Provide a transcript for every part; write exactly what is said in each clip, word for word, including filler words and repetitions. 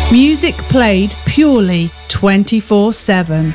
Music played purely twenty-four seven.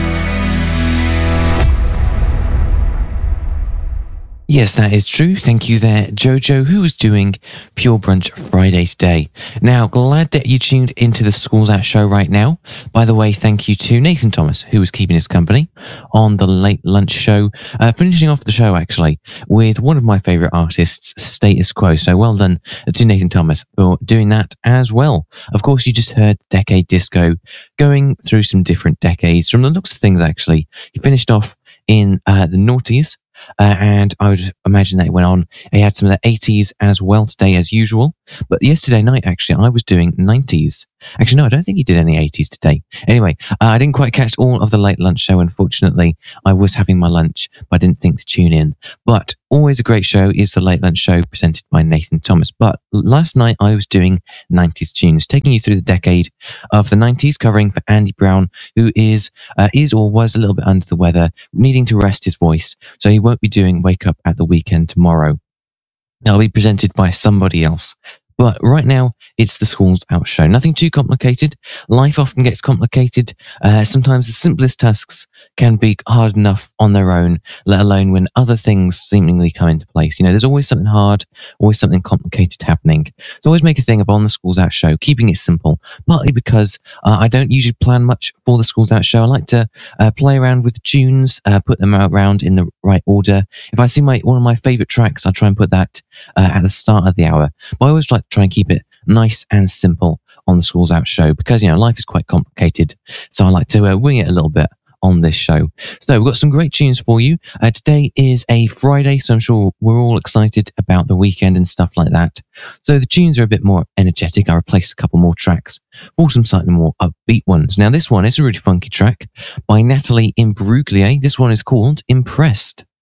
Yes, that is true. Thank you there, Jojo, who was doing Pure Brunch Friday today. Now, glad that you tuned into the Schools Out show right now. By the way, thank you to Nathan Thomas, who was keeping us company on the late lunch show, uh, finishing off the show, actually, with one of my favourite artists, Status Quo. So well done to Nathan Thomas for doing that as well. Of course, you just heard Decade Disco going through some different decades. From the looks of things, actually, he finished off in uh, the noughties. Uh, and I would imagine that it went on. He had some of the eighties as well today, as usual. But yesterday night, actually, I was doing nineties. Actually, no, I don't think he did any eighties today. Anyway, uh, I didn't quite catch all of the late lunch show, unfortunately. I was having my lunch, but I didn't think to tune in. But always a great show is the late lunch show presented by Nathan Thomas. But last night, I was doing nineties tunes, taking you through the decade of the nineties, covering for Andy Brown, who is, uh, is or was a little bit under the weather, needing to rest his voice. So he won't be doing Wake Up at the Weekend tomorrow. That'll be presented by somebody else. But right now, it's the Schools Out show. Nothing too complicated. Life often gets complicated. Uh, sometimes the simplest tasks can be hard enough on their own, let alone when other things seemingly come into place. You know, there's always something hard, always something complicated happening. So always make a thing of on the Schools Out show, keeping it simple, partly because uh, I don't usually plan much for the Schools Out show. I like to uh, play around with tunes, uh, put them around in the right order. If I see my one of my favourite tracks, I try and put that uh, at the start of the hour. But I always like to try and keep it nice and simple on the Schools Out show because, you know, life is quite complicated. So I like to uh, wing it a little bit on this show. So we've got some great tunes for you. Uh, today is a Friday, so I'm sure we're all excited about the weekend and stuff like that. So the tunes are a bit more energetic. I replaced a couple more tracks for some slightly more upbeat ones. Now this one is a really funky track by Natalie Imbruglia. This one is called Impressed.